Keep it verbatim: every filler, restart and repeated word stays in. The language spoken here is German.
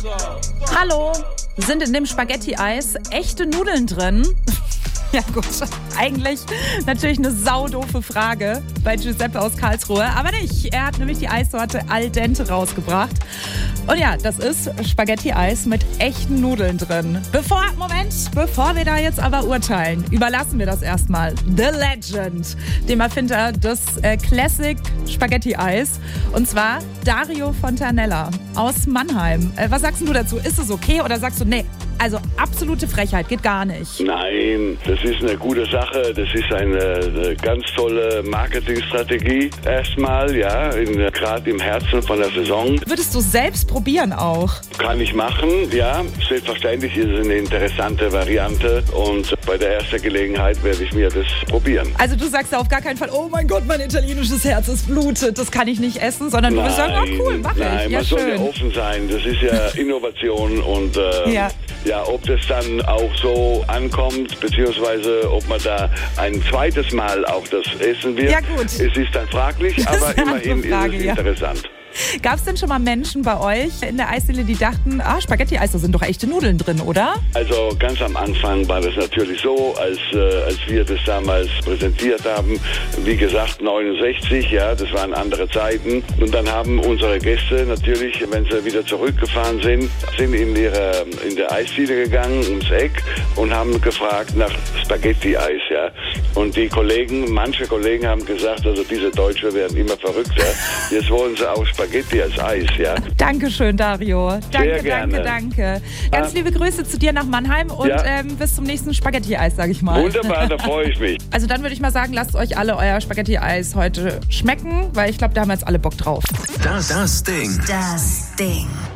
Hallo, sind in dem Spaghetti-Eis echte Nudeln drin? Ja gut, eigentlich natürlich eine saudoofe Frage bei Giuseppe aus Karlsruhe, aber nicht. Er hat nämlich die Eissorte Al Dente rausgebracht. Und ja, das ist Spaghetti-Eis mit echten Nudeln drin. Bevor, Moment, bevor wir da jetzt aber urteilen, überlassen wir das erstmal The Legend, dem Erfinder des äh, Classic Spaghetti-Eis. Und zwar Dario Fontanella aus Mannheim. Äh, was sagst du dazu? Ist es okay oder sagst du, nee, also absolute Frechheit, geht gar nicht? Nein, das ist eine gute Sache. Das ist eine, eine ganz tolle Marketingstrategie. Erstmal, ja, gerade im Herzen von der Saison. Würdest du selbst probieren auch? Kann ich machen, ja. Selbstverständlich ist es eine interessante Variante. Und bei der ersten Gelegenheit werde ich mir das probieren. Also du sagst ja auf gar keinen Fall, oh mein Gott, mein italienisches Herz, es blutet, das kann ich nicht essen, sondern du wirst sagen, oh cool, mach ich. Nein, ja, man schön. soll ja offen sein. Das ist ja Innovation und äh, ja. Ja, ob das dann auch so ankommt, beziehungsweise ob man da ein zweites Mal auch das essen wird. Ja, gut. Es ist dann fraglich, Das aber ist eine immerhin Frage, ist es ja. interessant. Gab es denn schon mal Menschen bei euch in der Eisdiele, die dachten, ah, Spaghetti-Eis, da sind doch echte Nudeln drin, oder? Also ganz am Anfang war das natürlich so, als, äh, als wir das damals präsentiert haben, wie gesagt neunundsechzig, ja, das waren andere Zeiten. Und dann haben unsere Gäste natürlich, wenn sie wieder zurückgefahren sind, sind in, ihre, in der Eisdiele gegangen, ums Eck und haben gefragt nach Spaghetti-Eis, ja. Und die Kollegen, manche Kollegen haben gesagt, also diese Deutsche werden immer verrückter. Jetzt wollen sie auch Spaghetti als Eis, ja. Dankeschön, Dario. Danke, Sehr gerne. danke, danke. Ganz Ah. liebe Grüße zu dir nach Mannheim und Ja. ähm, bis zum nächsten Spaghetti-Eis, sag ich mal. Wunderbar, da freue ich mich. Also dann würde ich mal sagen, lasst euch alle euer Spaghetti-Eis heute schmecken, weil ich glaube, da haben wir jetzt alle Bock drauf. Das, das Ding. Das Ding.